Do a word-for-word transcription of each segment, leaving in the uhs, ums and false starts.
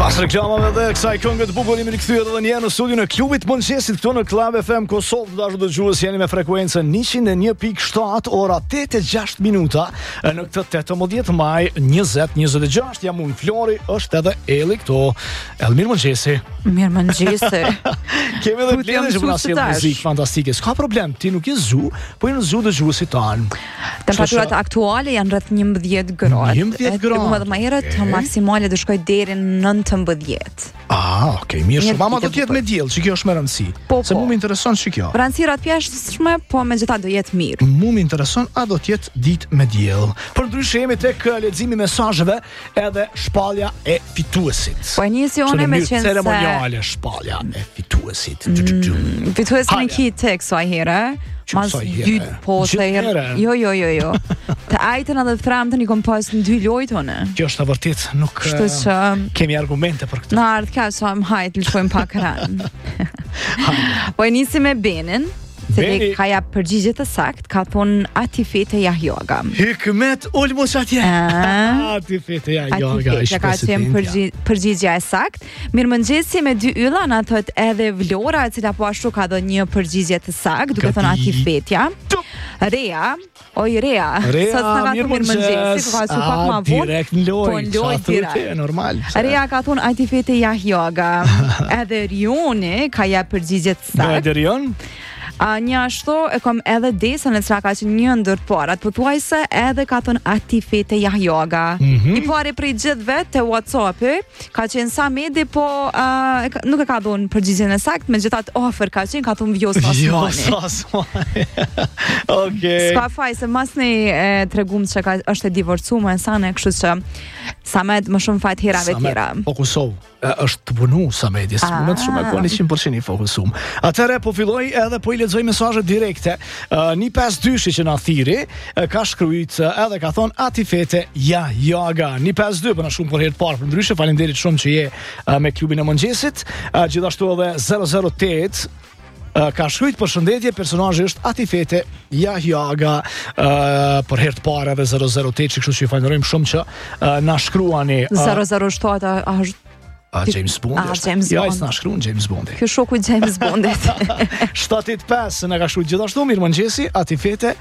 Pas reklamave dhe kësaj këngë të bukur jemi rikthyer edhe një herë në studion e klubit Mëngjesit këtu në Club F M Kosovë. Dashur dëgjues, jeni me frekuencën njëqind e një pikë shtat, ora tetë e gjashtë minuta në këtë tetëmbëdhjetë maj njëzet njëzet e gjashtë. Jam unë Flori, është edhe Elli këtu. Elmir Mëngjesi. Mirëmëngjesi. Kemi edhe Blendi që na sjell muzikë fantastike. S'ka problem, ti nuk je zu, po je në zu dëgjuesit tan. Temperaturat aktuale janë rreth njëmbëdhjetë gradë. njëmbëdhjetë gradë. Edhe më herët okay. Maksimale do shkojë deri në nëntëmbëdhjetë. Ah, okay, mirë. Mama do të jetë me diell, që kjo është më rëndësi. Po, se po. Mu më intereson që kjo. Rëndësirat pjeshtshme, po megjithatë do jetë mirë. Mu më intereson a do të jetë ditë me diell. Për ndryshe jemi tek leximi mesazheve edhe shpallja e fituesit. Po e nisi unë me qenë ceremoniale shpallja e fituesit. Mm, fituesi në ki tek sa herë. Mas dy po të herë. Jo, jo, jo, jo. Të ajtën edhe të framtën i kom pas në dy lojtone. Kjo është e vërtet, nuk Shtu që kemi argumente për këtë. Në ardhë ka sa më hajtë të shkojmë pak ranë. Po e nisi me Benin, se dhe ka ja përgjigje të sakt, ka thonë Atifete Yahyoga. Hikmet ulmus atje. Atifete Yahyoga. Atifete ka qenë përgjigja e sakt. Mirëmëngjesi me dy ylla, na thot edhe Vlora, e cila po ashtu ka dhënë një përgjigje të sakt, duke thënë Atifetja. Rea, oj Rea, Rea, sot na ka thënë mirëmëngjesi, ka qenë pak më vonë. Direkt në lojë. Po në lojë direkt. Normal. Rea ka thonë Atifete Yahyoga. Edhe Rioni ka ja përgjigje të sakt. Edhe Rion? Uh, një ashtu e kom edhe Desën e cila ka qenë një ndër parat, po thuajse edhe ka thënë Atifete Yahyoga. Mm-hmm. I pari prej gjithëve te WhatsApp-i ka qenë Samedi, po uh, e, nuk e ka dhënë përgjigjen e saktë, megjithatë ofër ka qenë, ka thonë Vjosa Osmani. Vjosa Osmani. Okej. Ska faj se masni e tregum që ka, është e divorcuar e sane, kështu që Samed më shumë fat herave tjera. Samed fokusov. Është të punu Samedi, s'mund shumë e koni cent përqind i fokusum. Atëherë po filloj edhe po i lexoj mesazhet direkte. Uh, një pesë dyshi që na thiri, uh, ka shkruajt uh, edhe ka thon Atifete Yahyoga. Një pesë dy po na shumë për herë të parë. Përndryshe faleminderit shumë që je uh, me klubin e mëngjesit. Uh, gjithashtu edhe zero zero osht Uh, ka shkruajt përshëndetje, personazhi është Atifete Yahyoga, uh, për herë të parë edhe zero zero osht, kështu që ju falenderojmë shumë që uh, na shkruani. Uh, zero zero shtat është A, James Bond. Ah, James ja, Bond. Ja, s'na shkruan James Bondi. Kjo shoku i James Bondit. shtatë pesë na ka shkruar gjithashtu mirëmëngjesi Atifete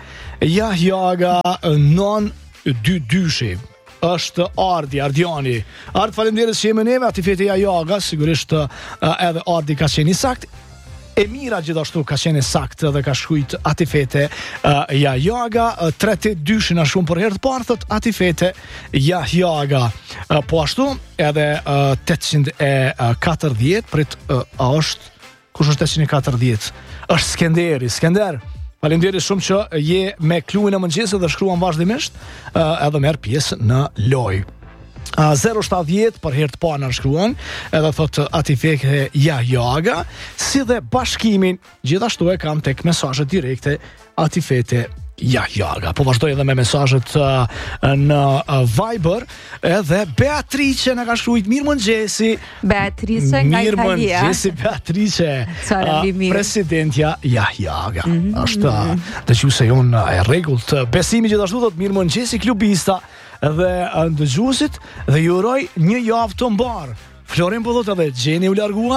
Yahyoga non dy dyshi. Është Ardi, Ardiani. Ard, faleminderit që jemi neve. Atifete Yahyoga, sigurisht uh, edhe Ardi ka qenë i sakt. Emira gjithashtu ka qenë sakt dhe ka shkruajt Atifete uh, Yahyoga. uh, tre tetë dy na shumë për herë të parë thot Atifete Yahyoga. Uh, po ashtu edhe uh, tetëqind e katërdhjetë prit uh, a është kush është tetëqind e katërdhjetë? Është Skenderi, Skender. Faleminderit shumë që je me klubin e mëngjesit dhe shkruan vazhdimisht uh, edhe merr pjesë në lojë. Uh, zero shtatëdhjetë për herë të parë na shkruan, edhe thot Atifete Yahyoga, si dhe bashkimin gjithashtu e kam tek mesazhet direkte Atifete Yahyoga. Po vazhdoj edhe me mesazhet uh, në uh, Viber, edhe Beatrice na ka shkruajt mirëmëngjesi. Beatrice nga Italia. Mirëmëngjesi Beatrice. Uh, presidentja Yahyoga. Mm-hmm. Është uh, dëgjuese jon uh, e rregullt. Besimi gjithashtu thot mirëmëngjesi klubista dhe ndëgjuesit dhe ju uroj një javë të mbar. Florin po thot edhe Gjeni u largua.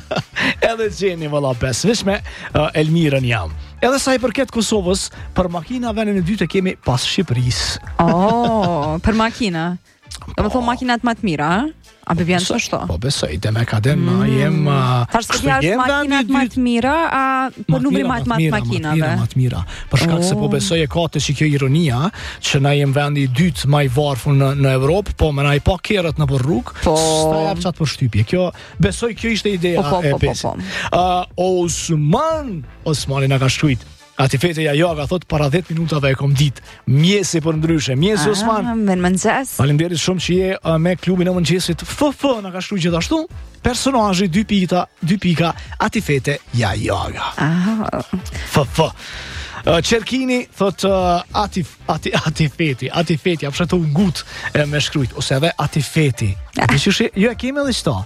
Edhe Gjeni valla besvishme uh, Elmirën jam. Edhe sa i përket Kosovës, për makina vendin e dytë e kemi pas Shqipërisë. Oh, për makina. Do të thonë makinat më të mira, a? A be vjen ashtu? Po besoj, te me kadem mm. jem Tash se jash makinat më të mira, a po numri më të makinave. Më të mira. Për shkak se po besoj e ka të që kjo ironia, që na jem vendi i dytë më i varfër në në Evropë, po më na i pa kerrat në për rrugë, po sta jap çat për shtypje. Kjo besoj kjo ishte ideja po, po, e po, besit. Po, po, po. Uh, Osman, Osmani na ka shkruajt. Atifete Yahyoga thot para dhjetë minutave e kom ditë. Mjesi për ndryshe. Mjesi ah, Osman. Mirëmëngjes. Faleminderit shumë që je uh, me klubin e mëngjesit. F F na ka shkruar gjithashtu. Personazhi dy pika, dy pika Atifete Yahyoga. Ah. F F. Uh, Qerkini thot uh, atif, ati, Atifeti, Atifeti, a fshetu ngut uh, me shkrujt, ose edhe Atifeti. Ah. Dishushe, jo e kemi edhe qëta.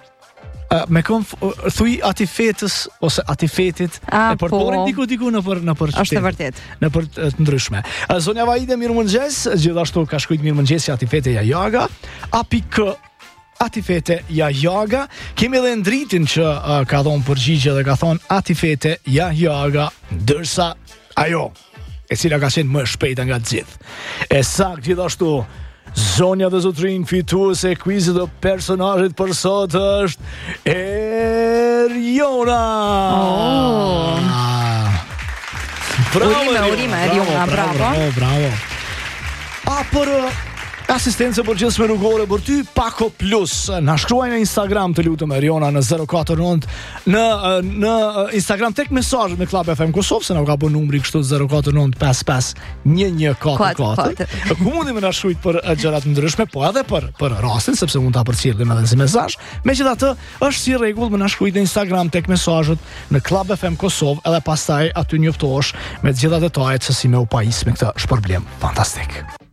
Uh, me kom uh, thuj Atifetës ose Atifetit ah, e përdorim po. diku diku në për në për është vërtet në për të ndryshme. Uh, Zonja Vaide mirëmëngjes, gjithashtu ka shkruajt mirëmëngjesi Atifete Yahyoga. A pik Atifete ja jaga. Kemi edhe Ndritin që uh, ka thonë përgjigje dhe ka thonë Atifete ja jaga, ndërsa ajo e cila ka qenë më shpejta nga të gjithë. E sakt gjithashtu zonja dhe zotrin fituese e quizit të personazhit për sot është Erjona. Oh. Bravo, urime, urime, Erjona, bravo. Bravo, bravo. A për uh, asistencë përgjithshme rrugore për ty, Pako Plus. Na shkruaj në Instagram të lutem Erjona në zero katër nënt në në Instagram tek mesazhet në Club F M Kosovë, se na ka bën numri kështu zero katër nënt pesë pesë një një katër katër. Ku mundi më na shkruajt për gjëra të ndryshme, po edhe për për rastin sepse mund ta përcjellim edhe si mesazh. Megjithatë, është si rregull më na shkruajt në Instagram tek mesazhet në Club F M Kosovë, edhe pastaj aty njoftohesh me të gjitha detajet se si më u pajis me këtë shpërblim fantastik.